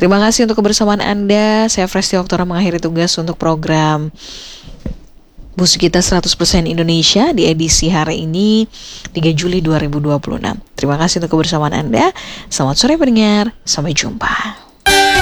Terima kasih untuk kebersamaan Anda. Saya Fresti Oktora mengakhiri tugas untuk program Musik Kita 100% Indonesia di edisi hari ini 3 Juli 2026. Terima kasih untuk kebersamaan Anda. Selamat sore pendengar, sampai jumpa.